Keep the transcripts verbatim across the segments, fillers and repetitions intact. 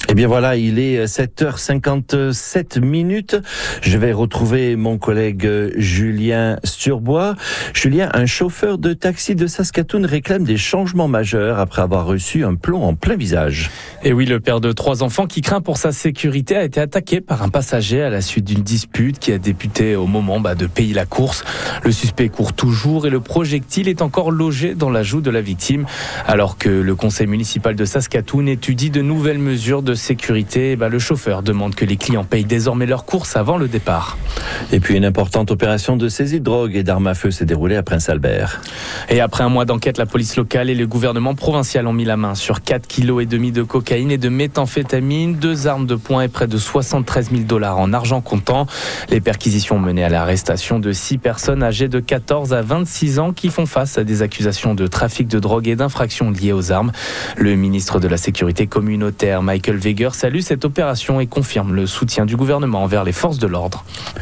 Eh bien voilà, il est sept heures cinquante-sept minutes. Je vais retrouver mon collègue Julien Sturbois. Julien, un chauffeur de taxi de Saskatoon réclame des changements majeurs après avoir reçu un plomb en plein visage. Et oui, le père de trois enfants qui craint pour sa sécurité a été attaqué par un passager à la suite d'une dispute qui a débuté au moment bah, de payer la course. Le suspect court toujours et le projectile est encore logé dans la joue de la victime. Alors que le conseil municipal de Saskatoon étudie de nouvelles mesures de sécurité, bah, le chauffeur demande que les clients payent désormais leurs courses avant le départ. Et puis une importante opération de saisie de drogue et d'armes à feu s'est déroulée à Prince-Albert. Et après un mois d'enquête, la police locale et le gouvernement provincial ont mis la main sur quatre virgule cinq kilos de cocaïne et de méthamphétamine, deux armes de poing et près de soixante-treize mille dollars en argent comptant. Les perquisitions ont mené à l'arrestation de six personnes âgées de quatorze à vingt-six ans qui font face à des accusations de trafic de drogue et d'infractions liées aux armes. Le ministre de la Sécurité communautaire, Michael Weger, salue cette opération et confirme le soutien du gouvernement envers les forces de l'ordre.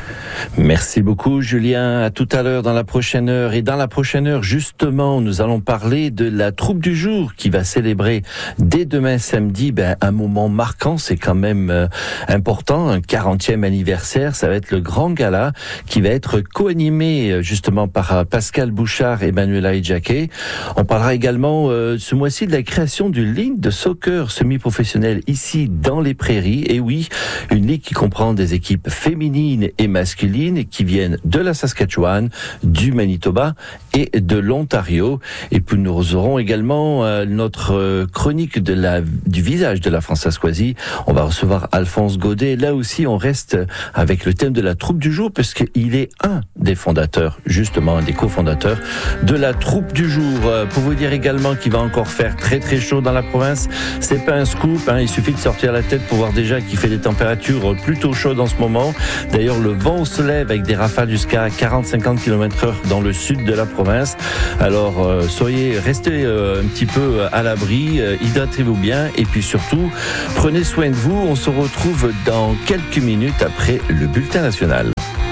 Merci beaucoup Julien, à tout à l'heure dans la prochaine heure. Et dans la prochaine heure justement, nous allons parler de la troupe du jour qui va célébrer dès demain samedi ben, un moment marquant, c'est quand même euh, important, un quarantième anniversaire, ça va être le grand gala qui va être co-animé justement par euh, Pascal Bouchard et Manuela Jacquet. On parlera également euh, ce mois-ci de la création d'une ligue de soccer semi-professionnelle ici dans les Prairies. Et oui, une ligue qui comprend des équipes féminines et masculines qui viennent de la Saskatchewan, du Manitoba et de l'Ontario. Et puis nous aurons également euh, notre euh, chronique de la, du visage de la Françoisie. On va recevoir Alphonse Godet. Là aussi, on reste avec le thème de la troupe du jour puisqu'il est un des fondateurs, justement un des cofondateurs de la troupe du jour. Euh, pour vous dire également qu'il va encore faire très très chaud dans la province. C'est pas un scoop, hein, il suffit de sortir la tête pour voir déjà qu'il fait des températures plutôt chaudes en ce moment. D'ailleurs, le vent se lève avec des rafales jusqu'à quarante à cinquante kilomètres heure dans le sud de la province. Alors, euh, soyez, restez euh, un petit peu à l'abri, euh, hydratez-vous bien et puis surtout, prenez soin de vous. On se retrouve dans quelques minutes après le bulletin national.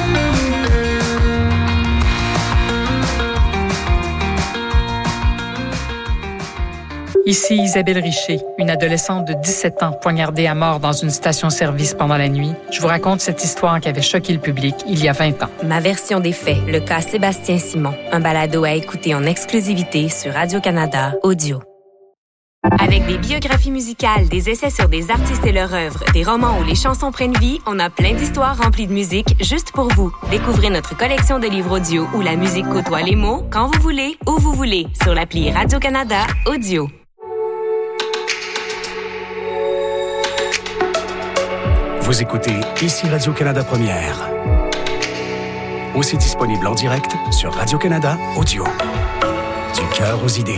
Ici Isabelle Richer, une adolescente de dix-sept ans poignardée à mort dans une station-service pendant la nuit. Je vous raconte cette histoire qui avait choqué le public il y a vingt ans. Ma version des faits, le cas Sébastien Simon. Un balado à écouter en exclusivité sur Radio-Canada Audio. Avec des biographies musicales, des essais sur des artistes et leur œuvre, des romans où les chansons prennent vie, on a plein d'histoires remplies de musique juste pour vous. Découvrez notre collection de livres audio où la musique côtoie les mots, quand vous voulez, où vous voulez, sur l'appli Radio-Canada Audio. Vous écoutez ici Radio-Canada Première. Aussi disponible en direct sur Radio-Canada Audio. Du cœur aux idées.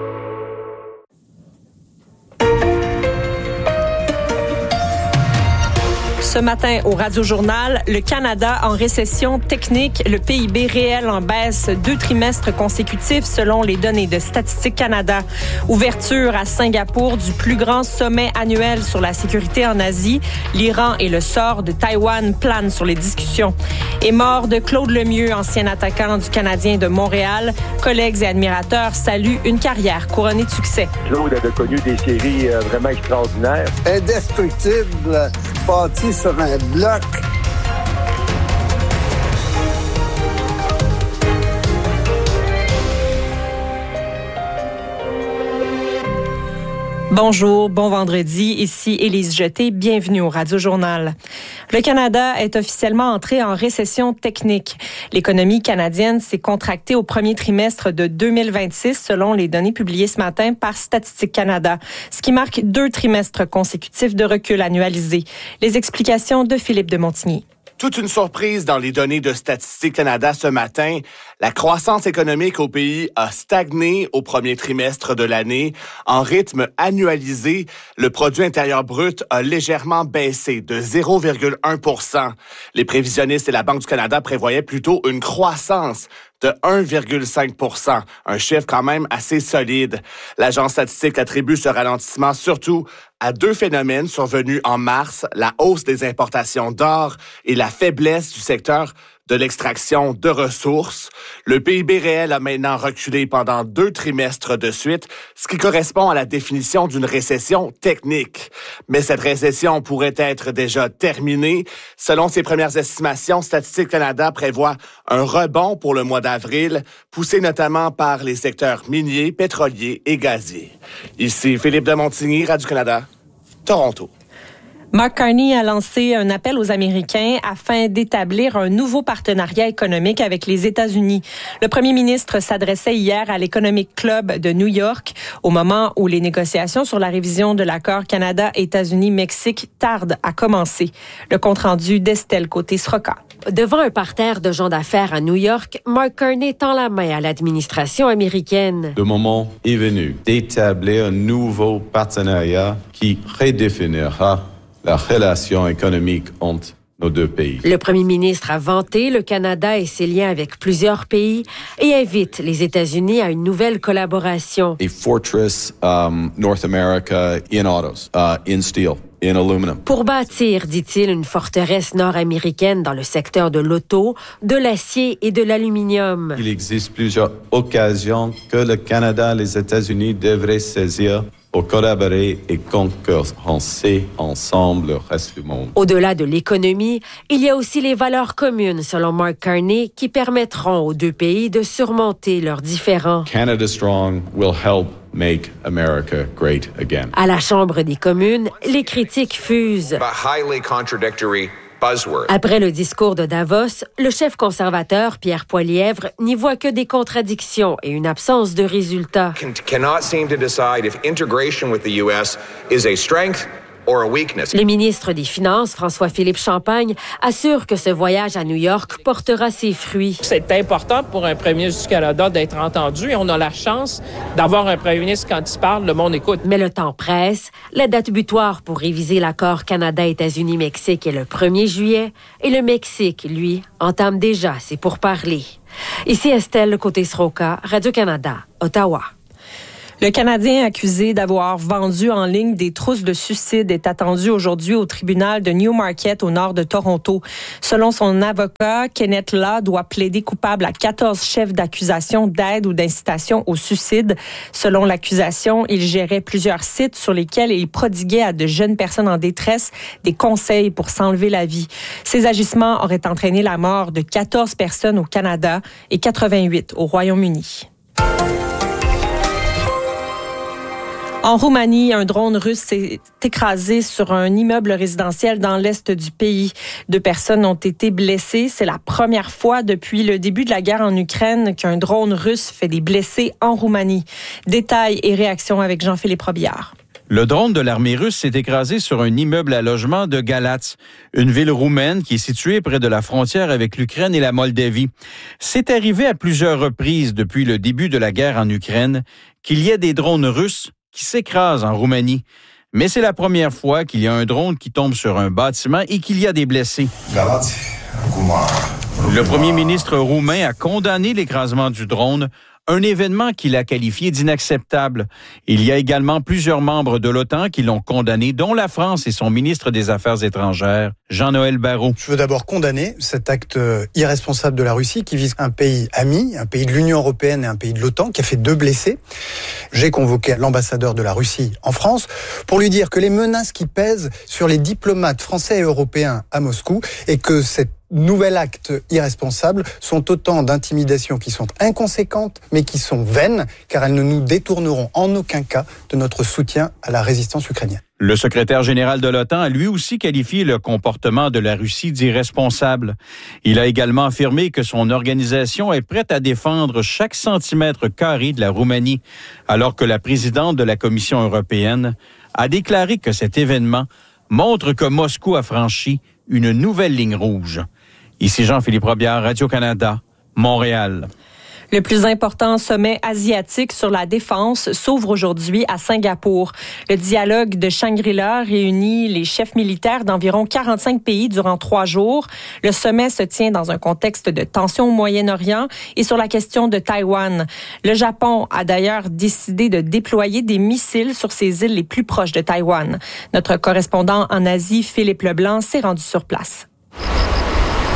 Ce matin au Radio-Journal, le Canada en récession technique, le P I B réel en baisse deux trimestres consécutifs selon les données de Statistique Canada. Ouverture à Singapour du plus grand sommet annuel sur la sécurité en Asie. L'Iran et le sort de Taïwan planent sur les discussions. Et mort de Claude Lemieux, ancien attaquant du Canadien de Montréal. Collègues et admirateurs saluent une carrière couronnée de succès. Claude avait connu des séries euh, vraiment extraordinaires. Indestructible, bâti sur un bloc. Bonjour, bon vendredi, ici Élise Jeté, bienvenue au Radio-Journal. Le Canada est officiellement entré en récession technique. L'économie canadienne s'est contractée au premier trimestre de deux mille vingt-six selon les données publiées ce matin par Statistique Canada, ce qui marque deux trimestres consécutifs de recul annualisé. Les explications de Philippe de Montigny. Toute une surprise dans les données de Statistique Canada ce matin. La croissance économique au pays a stagné au premier trimestre de l'année. En rythme annualisé, le produit intérieur brut a légèrement baissé de zéro virgule un pour cent. Les prévisionnistes et la Banque du Canada prévoyaient plutôt une croissance de un virgule cinq pour cent, un chiffre quand même assez solide. L'agence statistique attribue ce ralentissement surtout à deux phénomènes survenus en mars, la hausse des importations d'or et la faiblesse du secteur de l'extraction de ressources. Le P I B réel a maintenant reculé pendant deux trimestres de suite, ce qui correspond à la définition d'une récession technique. Mais cette récession pourrait être déjà terminée. Selon ses premières estimations, Statistique Canada prévoit un rebond pour le mois d'avril, poussé notamment par les secteurs miniers, pétroliers et gaziers. Ici Philippe de Montigny, Radio-Canada, Toronto. Mark Carney a lancé un appel aux Américains afin d'établir un nouveau partenariat économique avec les États-Unis. Le premier ministre s'adressait hier à l'Economic Club de New York au moment où les négociations sur la révision de l'accord Canada-États-Unis-Mexique tardent à commencer. Le compte-rendu d'Estelle Côté-Sroka. Devant un parterre de gens d'affaires à New York, Mark Carney tend la main à l'administration américaine. Le moment est venu d'établir un nouveau partenariat qui redéfinira la relation économique entre nos deux pays. Le premier ministre a vanté le Canada et ses liens avec plusieurs pays et invite les États-Unis à une nouvelle collaboration. A fortress um, North America in autos, uh, in steel, in aluminum. Pour bâtir, dit-il, une forteresse nord-américaine dans le secteur de l'auto, de l'acier et de l'aluminium. Il existe plusieurs occasions que le Canada et les États-Unis devraient saisir pour collaborer et concurrencer ensemble le reste du monde. Au-delà de l'économie, il y a aussi les valeurs communes, selon Mark Carney, qui permettront aux deux pays de surmonter leurs différends. Canada Strong will help make America great again. À la Chambre des communes, les critiques fusent. Après le discours de Davos, le chef conservateur, Pierre Poilievre, n'y voit que des contradictions et une absence de résultats. Le ministre des Finances, François-Philippe Champagne, assure que ce voyage à New York portera ses fruits. C'est important pour un premier ministre du Canada d'être entendu et on a la chance d'avoir un premier ministre, quand il parle, le monde écoute. Mais le temps presse. La date butoir pour réviser l'accord Canada-États-Unis-Mexique est le premier juillet et le Mexique, lui, entame déjà ses pourparlers. Ici Estelle Côté-Sroka, Radio-Canada, Ottawa. Le Canadien accusé d'avoir vendu en ligne des trousses de suicide est attendu aujourd'hui au tribunal de Newmarket au nord de Toronto. Selon son avocat, Kenneth Law doit plaider coupable à quatorze chefs d'accusation d'aide ou d'incitation au suicide. Selon l'accusation, il gérait plusieurs sites sur lesquels il prodiguait à de jeunes personnes en détresse des conseils pour s'enlever la vie. Ces agissements auraient entraîné la mort de quatorze personnes au Canada et quatre-vingt-huit au Royaume-Uni. En Roumanie, un drone russe s'est écrasé sur un immeuble résidentiel dans l'est du pays. Deux personnes ont été blessées. C'est la première fois depuis le début de la guerre en Ukraine qu'un drone russe fait des blessés en Roumanie. Détails et réactions avec Jean-Philippe Robillard. Le drone de l'armée russe s'est écrasé sur un immeuble à logement de Galatz, une ville roumaine qui est située près de la frontière avec l'Ukraine et la Moldavie. C'est arrivé à plusieurs reprises depuis le début de la guerre en Ukraine qu'il y ait des drones russes qui s'écrasent en Roumanie. Mais c'est la première fois qu'il y a un drone qui tombe sur un bâtiment et qu'il y a des blessés. Le premier ministre roumain a condamné l'écrasement du drone, un événement qu'il a qualifié d'inacceptable. Il y a également plusieurs membres de l'OTAN qui l'ont condamné, dont la France et son ministre des Affaires étrangères, Jean-Noël Barrot. Je veux d'abord condamner cet acte irresponsable de la Russie qui vise un pays ami, un pays de l'Union européenne et un pays de l'OTAN, qui a fait deux blessés. J'ai convoqué l'ambassadeur de la Russie en France pour lui dire que les menaces qui pèsent sur les diplomates français et européens à Moscou et que cette nouvel acte irresponsable sont autant d'intimidations qui sont inconséquentes mais qui sont vaines car elles ne nous détourneront en aucun cas de notre soutien à la résistance ukrainienne. Le secrétaire général de l'OTAN a lui aussi qualifié le comportement de la Russie d'irresponsable. Il a également affirmé que son organisation est prête à défendre chaque centimètre carré de la Roumanie, alors que la présidente de la Commission européenne a déclaré que cet événement montre que Moscou a franchi une nouvelle ligne rouge. Ici Jean-Philippe Robillard, Radio-Canada, Montréal. Le plus important sommet asiatique sur la défense s'ouvre aujourd'hui à Singapour. Le dialogue de Shangri-La réunit les chefs militaires d'environ quarante-cinq pays durant trois jours. Le sommet se tient dans un contexte de tension au Moyen-Orient et sur la question de Taïwan. Le Japon a d'ailleurs décidé de déployer des missiles sur ses îles les plus proches de Taïwan. Notre correspondant en Asie, Philippe Leblanc, s'est rendu sur place.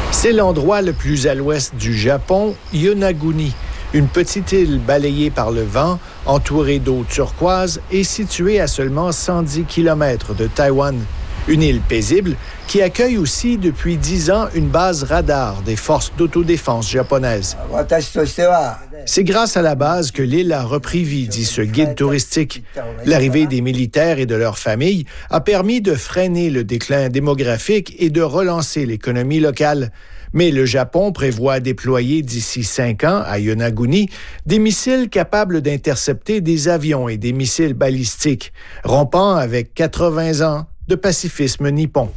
C'est l'endroit le plus à l'ouest du Japon, Yonaguni, une petite île balayée par le vent, entourée d'eau turquoise et située à seulement cent dix kilomètres de Taïwan. Une île paisible qui accueille aussi depuis dix ans une base radar des forces d'autodéfense japonaises. C'est grâce à la base que l'île a repris vie, dit ce guide touristique. L'arrivée des militaires et de leurs familles a permis de freiner le déclin démographique et de relancer l'économie locale. Mais le Japon prévoit déployer d'ici cinq ans à Yonaguni des missiles capables d'intercepter des avions et des missiles balistiques, rompant avec quatre-vingts ans de pacifisme nippon.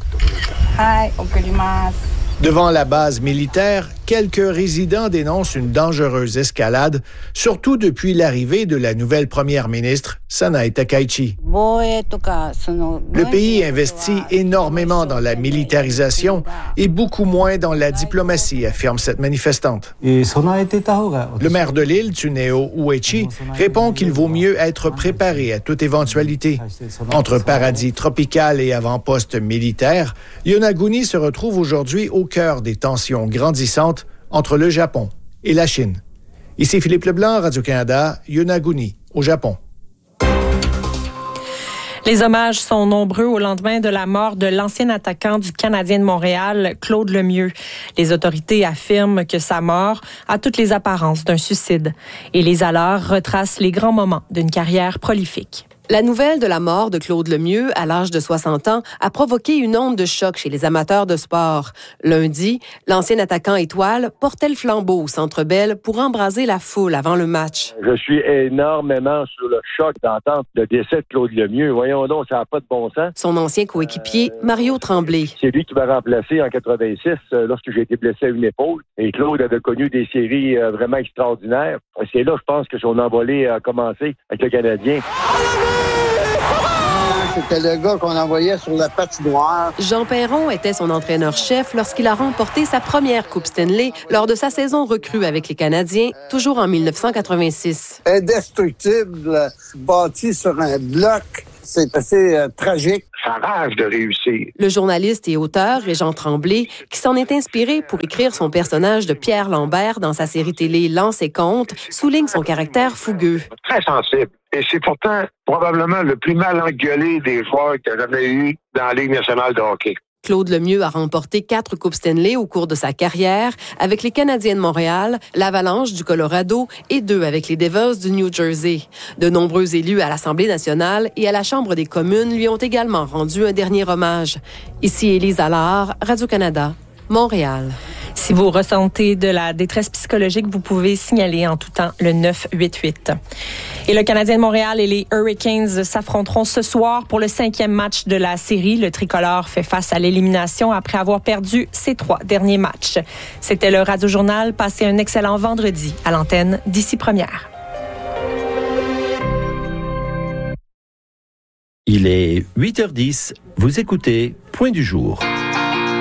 Devant la base militaire, quelques résidents dénoncent une dangereuse escalade, surtout depuis l'arrivée de la nouvelle première ministre, Sanae Takaichi. Le pays investit énormément dans la militarisation et beaucoup moins dans la diplomatie, affirme cette manifestante. Le maire de l'île, Tsuneo Uechi, répond qu'il vaut mieux être préparé à toute éventualité. Entre paradis tropical et avant-poste militaire, Yonaguni se retrouve aujourd'hui au cœur des tensions grandissantes entre le Japon et la Chine. Ici Philippe Leblanc, Radio-Canada, Yonaguni, au Japon. Les hommages sont nombreux au lendemain de la mort de l'ancien attaquant du Canadien de Montréal, Claude Lemieux. Les autorités affirment que sa mort a toutes les apparences d'un suicide. Et les alarmes retracent les grands moments d'une carrière prolifique. La nouvelle de la mort de Claude Lemieux, à l'âge de soixante ans, a provoqué une onde de choc chez les amateurs de sport. Lundi, l'ancien attaquant étoile portait le flambeau au Centre Bell pour embraser la foule avant le match. Je suis énormément sur le choc d'entendre le décès de Claude Lemieux. Voyons donc, ça n'a pas de bon sens. Son ancien coéquipier, euh, Mario Tremblay. C'est lui qui m'a remplacé en quatre-vingt-six euh, lorsque j'ai été blessé à une épaule. Et Claude avait connu des séries euh, vraiment extraordinaires. C'est là, je pense, que son envolée a commencé avec le Canadien. C'était le gars qu'on envoyait sur la patinoire. Jean Perron était son entraîneur-chef lorsqu'il a remporté sa première Coupe Stanley lors de sa saison recrue avec les Canadiens, toujours en dix-neuf cent quatre-vingt-six. Indestructible, bâti sur un bloc. C'est assez euh, tragique. Ça rage de réussir. Le journaliste et auteur Régent Tremblay, qui s'en est inspiré pour écrire son personnage de Pierre Lambert dans sa série télé Lance et Compte, souligne son caractère fougueux. Très sensible. Et c'est pourtant probablement le plus mal engueulé des joueurs qu'il y a jamais eu dans la Ligue nationale de hockey. Claude Lemieux a remporté quatre Coupes Stanley au cours de sa carrière avec les Canadiens de Montréal, l'Avalanche du Colorado et deux avec les Devils du New Jersey. De nombreux élus à l'Assemblée nationale et à la Chambre des communes lui ont également rendu un dernier hommage. Ici Élise Allard, Radio-Canada, Montréal. Si vous ressentez de la détresse psychologique, vous pouvez signaler en tout temps le neuf huit huit. Et le Canadien de Montréal et les Hurricanes s'affronteront ce soir pour le cinquième match de la série. Le tricolore fait face à l'élimination après avoir perdu ses trois derniers matchs. C'était le Radio-Journal. Passez un excellent vendredi à l'antenne d'Ici Première. Il est huit heures dix. Vous écoutez Point du jour.